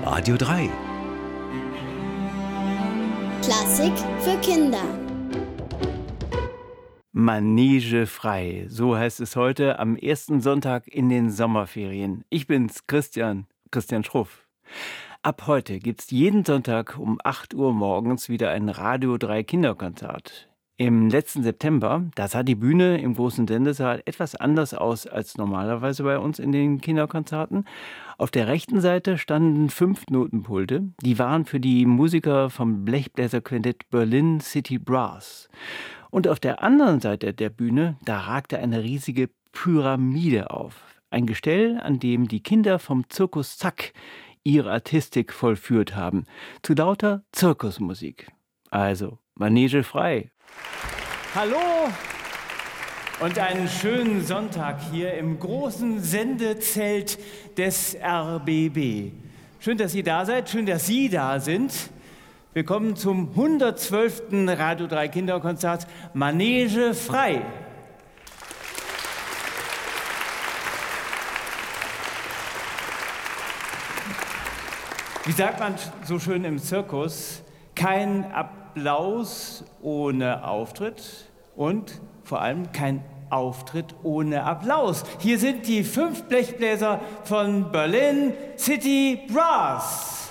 Radio 3. Klassik für Kinder. Manege frei, so heißt es heute am ersten Sonntag in den Sommerferien. Ich bin's, Christian Schruff. Ab heute gibt's jeden Sonntag um 8 Uhr morgens wieder ein Radio 3 Kinderkonzert. Im letzten September, da sah die Bühne im großen Sendesaal etwas anders aus als normalerweise bei uns in den Kinderkonzerten. Auf der rechten Seite standen 5 Notenpulte. Die waren für die Musiker vom Blechbläserquintett Berlin City Brass. Und auf der anderen Seite der Bühne, da ragte eine riesige Pyramide auf. Ein Gestell, an dem die Kinder vom Zirkus Zack ihre Artistik vollführt haben. Zu lauter Zirkusmusik. Also, Manege frei. Hallo und einen schönen Sonntag hier im großen Sendezelt des RBB. Schön, dass ihr da seid, schön, dass Sie da sind. Willkommen zum 112. Radio 3 Kinderkonzert Manege frei. Wie sagt man so schön im Zirkus? Kein Applaus ohne Auftritt und vor allem kein Auftritt ohne Applaus. Hier sind die 5 Blechbläser von Berlin City Brass.